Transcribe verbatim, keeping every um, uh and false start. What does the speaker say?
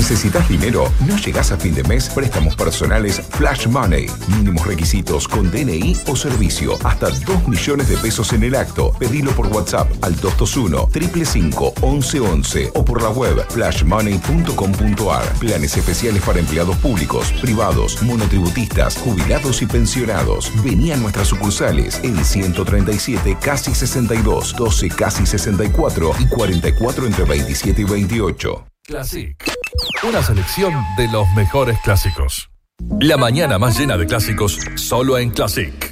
¿Necesitas dinero? ¿No llegás a fin de mes? Préstamos personales Flash Money. Mínimos requisitos con D N I o servicio. Hasta dos millones de pesos en el acto. Pedilo por WhatsApp al dos dos uno, cinco cinco, once once o por la web flash money punto com punto ar. Planes especiales para empleados públicos, privados, monotributistas, jubilados y pensionados. Vení a nuestras sucursales en ciento treinta y siete, casi sesenta y dos, doce, casi sesenta y cuatro y cuarenta y cuatro entre veintisiete y veintiocho. Classic. Una selección de los mejores clásicos. La mañana más llena de clásicos, solo en Classic.